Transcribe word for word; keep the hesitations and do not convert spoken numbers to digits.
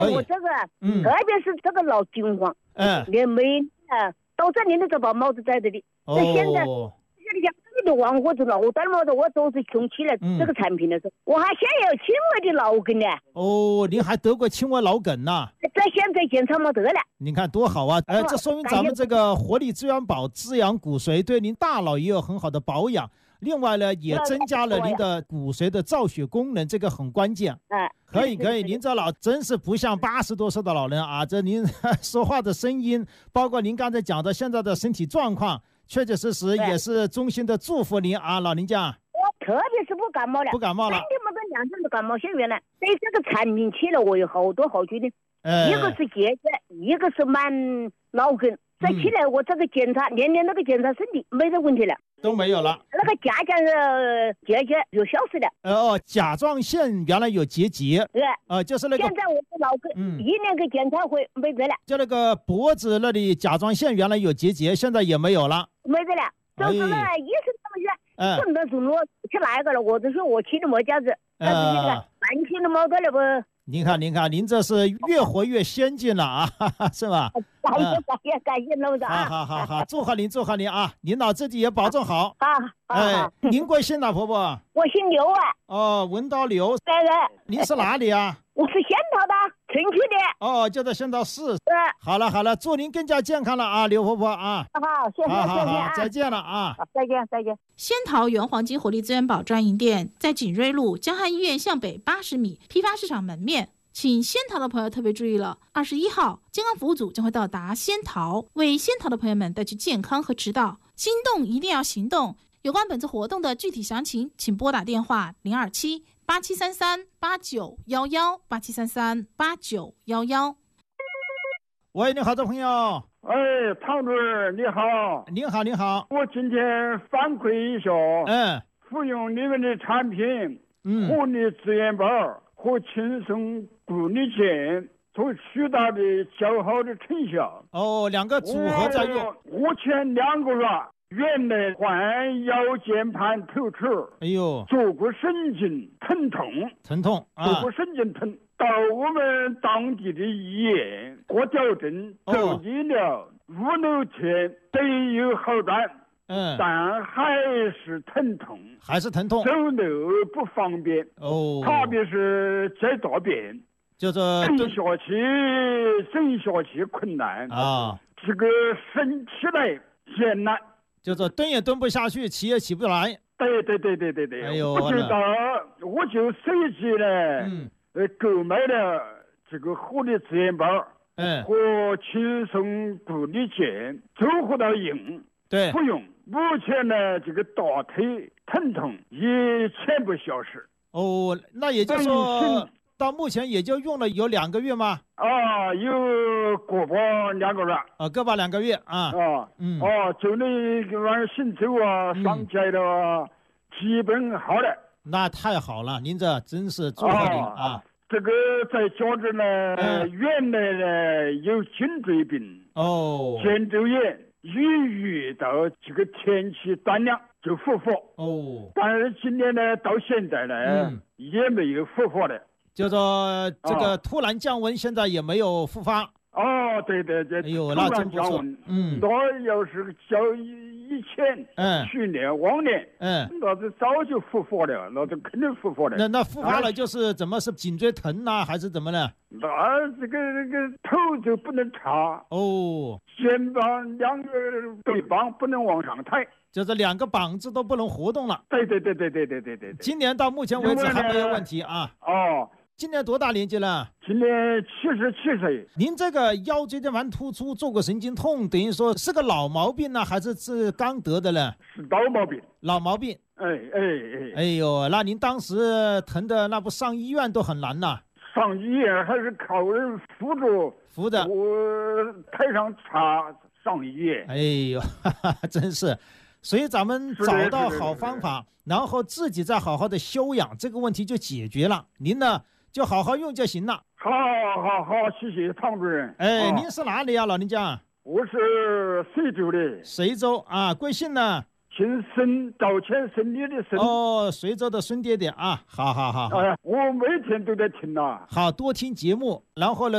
我这个，嗯，特别是这个老金黄，嗯，连每啊到这年的这把帽子在这里，那、哦、现在这里讲这个王或者老单帽子，我都是穷起来、嗯、这个产品的时候，我还现在有轻微的脑梗呢。 哦，您还得过轻微脑梗呢？ 这现在检查没得了。 你看多好啊！哎，这说明咱们这个活力资源宝滋养骨髓，对您大脑也有很好的保养。另外呢，也增加了您的骨髓的造血功能，这个很关键。嗯，可以可以，您这老真是不像八十多岁的老人啊！这您说话的声音，包括您刚才讲的现在的身体状况，确确实实也是衷心的祝福您啊，老人家。 我特别是不感冒了， 不感冒了， 三天没得两天的感冒，现在呢，对这个产品吃了我有好多好处的，呃、一个是结节，一个是慢脑梗。再起来，我这个检查，年年那个检查身体没得问题了， 都没有了。 那个甲状腺结节就消失了。 哦，甲状腺原来有结节， 对， 呃，就是那个。 现在我的脑梗，嗯，一年给检查回没得了。 就那个脖子那里甲状腺原来有结节，现在也没有了。 没得了，就是那医生他们说，不能说我吃哪个了，我就说我吃的没价值，但是那个半天都没得了不。 您看，您看，您这是越活越先进了啊，哈哈，是吧？ 感谢感谢感谢老板啊！ 好好好好，祝贺您，祝贺您啊！您老自己也保重好。 啊， 哎，您贵姓呢，婆婆？ 我姓刘啊。 哦，文刀刘。 对对。 您是哪里啊？ 我是仙桃的，城区的。 哦，就在仙桃市。 对。 好了好了，祝您更加健康了啊，刘婆婆啊。 好，谢谢谢谢啊， 再见了啊。 再见再见。 仙桃原黄金活力资源宝专营店在锦瑞路江汉医院向北八十米批发市场门面。请仙桃的朋友特别注意了，二十一号健康服务组将会到达仙桃，为仙桃的朋友们带去健康和指导。心动一定要行动。有关本次活动的具体详情，请拨打电话零二七八七三三八九一一八七三三八九一一。 喂，你好，这朋友。 哎，唐主任你好。 您好，您好。 我今天反馈一下，嗯，服用你们的产品，嗯，活力资源宝和轻松固力健所取得的较好的成效。 哦，两个组合在用。 我前两个月原来患腰间盘突出， 哎呦， 坐骨神经疼痛， 疼痛啊， 坐骨神经疼。到我们当地的医院过矫正，走医疗五六天得有好转。嗯，但还是疼痛， 还是疼痛， 走路不方便哦，特别是在大便， 就是蹲下去，蹲下去困难啊，这个伸起来艰难， 就是蹲也蹲不下去，起也起不来。 对对对对对对， 哎呦， 我知道，我就随即呢，嗯，呃，购买了这个活力资源宝，嗯，和轻松固力健综合到用， 对， 服用。目前呢，这个大腿疼痛也全部消失。 哦，那也就是说，到目前也就用了有两个月吗？ 啊，有个把两个月。 啊，个把两个月啊。 啊，嗯。哦，就那个玩意儿行走啊，上街的啊，基本好了。 那太好了，您这真是祝贺您啊！ 这个再加之呢，原来呢有颈椎病，哦，肩周炎。一遇到这个天气短凉就复发哦，但是今年呢，到现在呢、嗯、也没有复发的， 就说这个突然降温，现在也没有复发。 哦，对对对， 哎呦，那真不错。 嗯，那要是较以前，嗯，去年往年，嗯，那就早就复发了，那就肯定复发了。 那那复发了就是怎么是颈椎疼呐、啊，还是怎么呢？ 那这个这个头就不能插哦，肩膀两个背膀不能往上抬， 就是两个膀子都不能活动了。 对对对对对对对对。 今年到目前为止还没有问题啊。哦。今年多大年纪了？ 今年七十七岁。 您这个腰椎间盘突出、坐骨神经痛，等于说是个老毛病呢，还是是刚得的呢？ 是老毛病。 老毛病。 哎哎哎。 哎呦，那您当时疼的那不上医院都很难呐。 上医院还是靠人扶着扶着， 我台上插上医院。 哎呦，哈哈，真是。所以咱们找到好方法，然后自己再好好的休养，这个问题就解决了。您呢？就好好用就行了。 好，好，好，谢谢唐主任。 哎，啊、您是哪里啊，老人家？ 我是随州的。 随州啊，贵姓呢？ 姓孙，赵钱孙爹的孙。 哦，随州的孙爹爹啊，好好好。 哎呀，我每天都在听呐、啊。 好多听节目，然后呢。